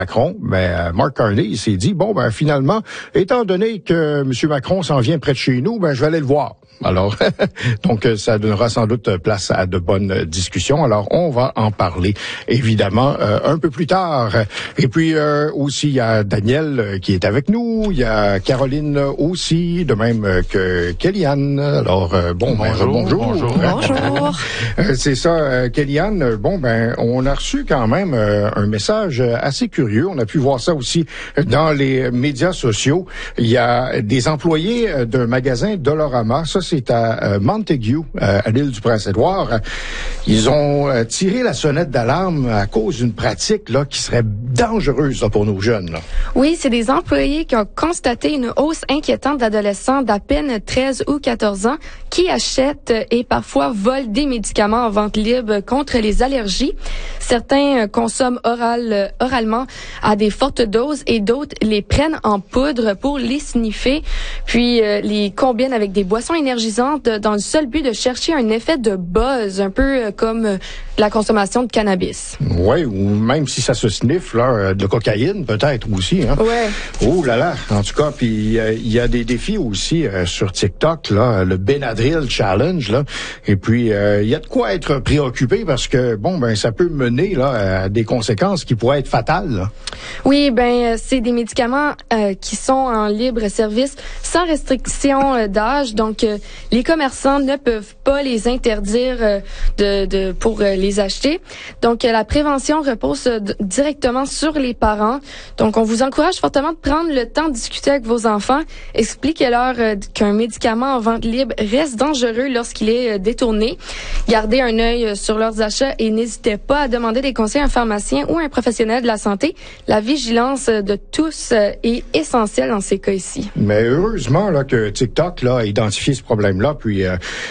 Macron, Mark Carney, il s'est dit, finalement, étant donné que M. Macron s'en vient près de chez nous, je vais aller le voir. Alors, donc, ça donnera sans doute place à de bonnes discussions. Alors, on va en parler, évidemment, un peu plus tard. Et puis, aussi, il y a Daniel qui est avec nous. Il y a Caroline aussi, de même que Kellyanne. Alors, bonjour. Bonjour. C'est ça, Kellyanne. On a reçu quand même un message assez curieux. On a pu voir ça aussi dans les médias sociaux. Il y a des employés d'un magasin Dollarama. Ça, c'est à Montague, à l'île du Prince-Édouard. Ils ont tiré la sonnette d'alarme à cause d'une pratique là qui serait dangereuse là, pour nos jeunes. Là. Oui, c'est des employés qui ont constaté une hausse inquiétante d'adolescents d'à peine 13 ou 14 ans qui achètent et parfois volent des médicaments en vente libre contre les allergies. Certains consomment oralement à des fortes doses et d'autres les prennent en poudre pour les sniffer, puis les combinent avec des boissons énergisantes dans le seul but de chercher un effet de buzz, un peu comme la consommation de cannabis. Oui, ou même si ça se sniffe, là, de cocaïne peut-être aussi. Hein? Ouais. Oh là là, en tout cas, puis il y a des défis aussi sur TikTok, là, le Benadryl Challenge, là, et puis il y a de quoi être préoccupé parce que ça peut mener là à des conséquences qui pourraient être fatales. Là. Oui, c'est des médicaments qui sont en libre service sans restriction d'âge, donc les commerçants ne peuvent pas les interdire pour les acheter. Donc la prévention repose directement sur les parents. Donc on vous encourage fortement de prendre le temps de discuter avec vos enfants, expliquez-leur qu'un médicament en vente libre reste dangereux lorsqu'il est détourné. Gardez un œil sur leurs achats et n'hésitez pas à demander des conseils à un pharmacien ou à un professionnel de la santé. La vigilance de tous est essentielle dans ces cas-ci. Mais heureusement là que TikTok là a identifié ce problème-là, puis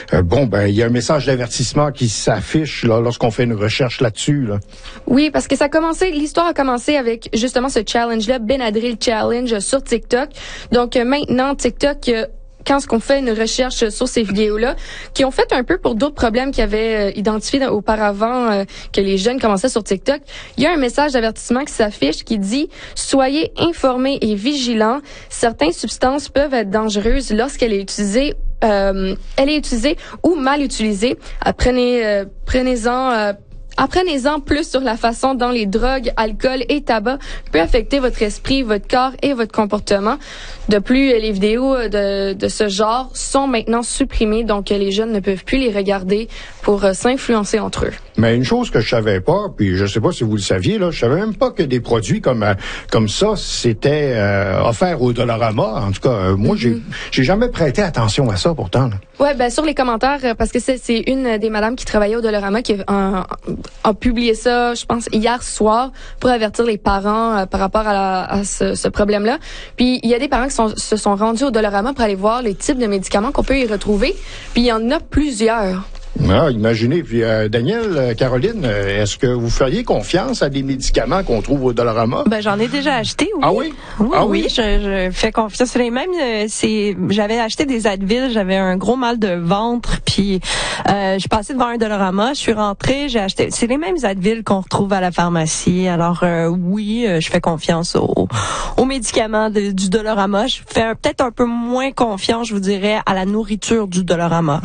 il y a un message d'avertissement qui s'affiche là lorsqu'on fait une recherche là-dessus. Là. Oui, parce que l'histoire a commencé avec justement ce challenge-là, Benadryl Challenge sur TikTok. Donc maintenant, TikTok quand on fait une recherche sur ces vidéos-là, qui ont fait un peu pour d'autres problèmes qu'ils avaient identifiés auparavant que les jeunes commençaient sur TikTok, il y a un message d'avertissement qui s'affiche qui dit « Soyez informés et vigilants. Certaines substances peuvent être dangereuses lorsqu'elle est utilisée ou mal utilisée. Apprenez-en plus sur la façon dont les drogues, alcool et tabac peuvent affecter votre esprit, votre corps et votre comportement. De plus, les vidéos de ce genre sont maintenant supprimées, donc les jeunes ne peuvent plus les regarder pour s'influencer entre eux. Mais une chose que je savais pas, puis je sais pas si vous le saviez, là, je savais même pas que des produits comme ça, c'était offert au Dollarama. En tout cas, moi, j'ai jamais prêté attention à ça pourtant. Là. Ouais, sur les commentaires, parce que c'est une des madames qui travaillait au Dollarama qui a publié ça, je pense, hier soir pour avertir les parents par rapport à ce problème-là. Puis il y a des parents qui se sont rendus au Dollarama pour aller voir les types de médicaments qu'on peut y retrouver. Puis il y en a plusieurs. Ah, imaginez. Puis Daniel, Caroline, est-ce que vous feriez confiance à des médicaments qu'on trouve au Dollarama? J'en ai déjà acheté, oui. Ah oui? Oui, je fais confiance. J'avais acheté des Advil, j'avais un gros mal de ventre, puis je suis passée devant un Dollarama, je suis rentrée, j'ai acheté. C'est les mêmes Advil qu'on retrouve à la pharmacie. Alors je fais confiance aux médicaments du Dollarama. Je fais peut-être un peu moins confiance, je vous dirais, à la nourriture du Dollarama.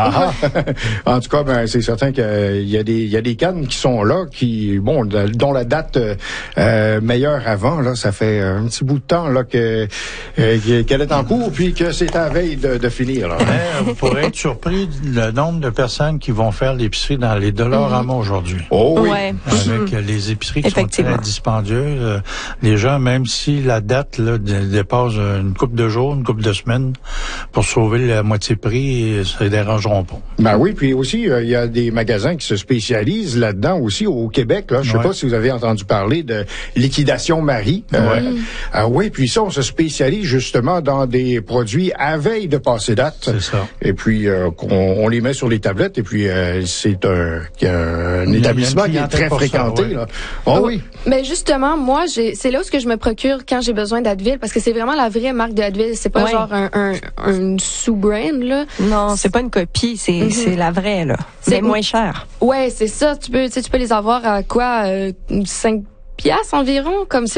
En tout cas, c'est certain qu'il y a des cannes qui sont là, dont la date meilleure avant, là, ça fait un petit bout de temps là qu'elle est en cours, puis que c'est à la veille de finir. Là. Vous pourrez être surpris le nombre de personnes qui vont faire l'épicerie dans les Dollarama aujourd'hui. Oh oui. Ouais. Avec les épiceries qui sont très dispendieuses. Les gens, même si la date là dépasse une couple de jours, une couple de semaines, pour sauver la moitié prix, ça les dérangeront pas. Oui, puis aussi, il y a des magasins qui se spécialisent là-dedans aussi au Québec. Là. Je sais pas si vous avez entendu parler de Liquidation Marie. Oui, puis ça, on se spécialise justement dans des produits à veille de passer date. C'est ça. Et puis, on les met sur les tablettes et puis c'est un établissement qui est très fréquenté. Ça, là. Oh oui. Mais justement, moi, c'est là où je me procure quand j'ai besoin d'Advil, parce que c'est vraiment la vraie marque de Advil. C'est pas genre un sous-brand, là. Non, c'est pas une copie, c'est la vraie, là. C'est moins cher. Ouais, c'est ça. Tu peux les avoir à quoi? 5 piastres environ, comme